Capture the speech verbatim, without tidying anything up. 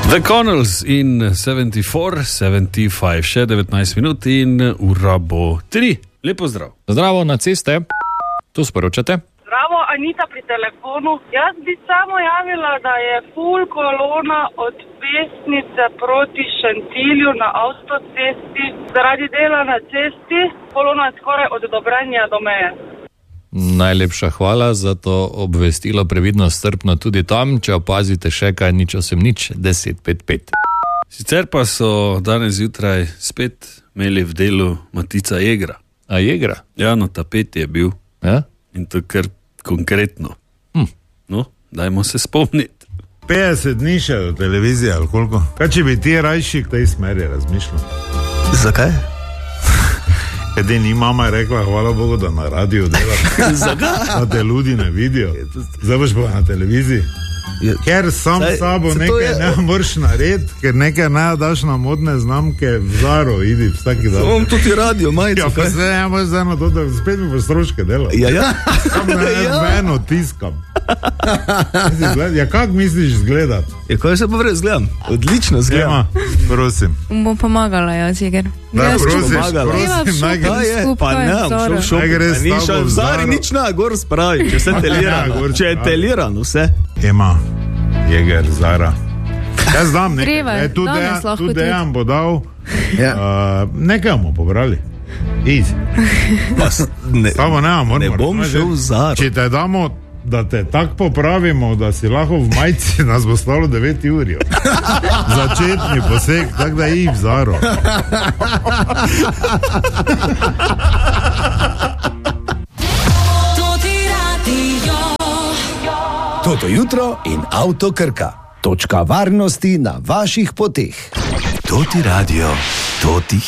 The Connells in sedemdeset štiri, sedemdeset pet, še devetnajst minut in ura bo tri. Lepo zdrav. Zdravo na ceste, tu sporočate. Zdravo, Anita pri telefonu. Jaz bi samo javila, da je full kolona od Pesnice proti Šentilju na avtocesti. Zaradi dela na cesti, kolona je skoraj od Dobrenja do meje. Najlepša hvala za to obvestilo, previdno, strpno tudi tam, če opazite še kaj, nič osem nič, deset pet pet. Sicer pa so danes zjutraj spet imeli v delu Matica Jegra. A Jegra? Ja, na tapeti je bil. Ja? In to kar konkretno. Hm. No, dajmo se spomniti. petdeset dni še do televizije, ali koliko? Kaj če bi ti rajši k tej smeri razmišljal? Zakaj? Edini mama je rekla, hvala Bogu, da na radiju dela. Zakaj? Da te ljudi ne vidijo. Zdaj boš pa na televiziji. Ker sam Saj, sabo nekaj je... ne moreš narediti, ker nekaj ne daš na modne znamke v Zaro, idi vsaki dan. Imam tudi radio, majico. Ja, pa se ne boš zdaj na to, da spet mi boš stroške delal. Ja, ja. Tam ne ja. Veno tiskam. Ja, kak misliš izgledati? Ja, kaj se pa vred zgledam? Odlično zgledam. Ema, prosim. Bom pomagala, jaz, Jeger. Da, prosim, pomagala. prosim, naj gre. Kaj je? Pa ne, šel v šopu. Naj gre s Ni tabo šel v v Zari, Zaro. nič ne, gor spravi, če se telirano. gor Če je spravi. telirano, vse. Ema, Jeger, Zara. Jaz dam nekaj, Greva, e, tu danes Dejan, lahko tu tudi. Dejan bo dal, Ja. uh, nekaj bomo pobrali. Easy. Pa s- ne, Samo ne, moramo. ne bom šel v Zaro. Če te damo, da te tako popravimo, da si lahko v majici, nas bo stalo devet ur. Začetni poseg, tako da ih v Zaro. Toto jutro in Avto Krka. Točka varnosti na vaših poteh. Toti radio, toti